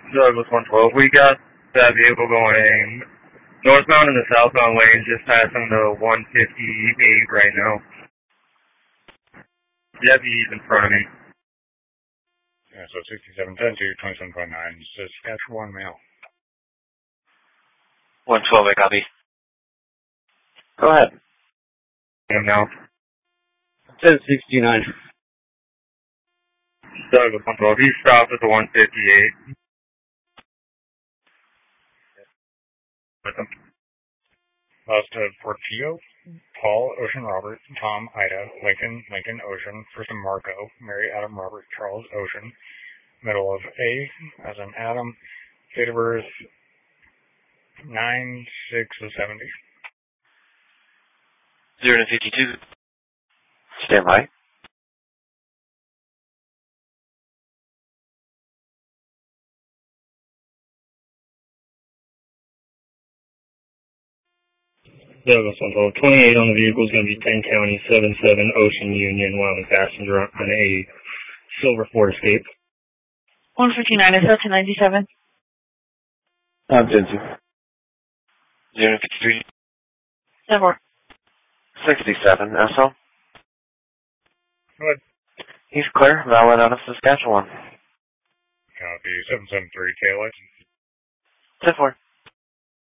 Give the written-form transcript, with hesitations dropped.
Douglas 112. We got that vehicle going northbound in the southbound lane, just passing the 158 right now. Deputy's in front of me. Yeah, so 6710 to 27.9, Saskatchewan mail. 112, I copy. Go ahead. And now. 1069. Douglas 112. He stopped at the 158. With him. Last Portillo, Paul, Ocean, Robert, Tom, Ida, Lincoln, Lincoln, Ocean, First and Marco, Mary, Adam, Robert, Charles, Ocean, middle of A, as in Adam, date of birth 9/6/70. 0 to 52. Stand by. Douglas 112. 28 on the vehicle is going to be 10 County 77 Ocean Union while the passenger on a silver Ford Escape. 159 is that to 97? 10-2. 0 to 53. 74. 67, SL. Good. He's clear, valid out of Saskatchewan. Copy 773, KLX. 10-4.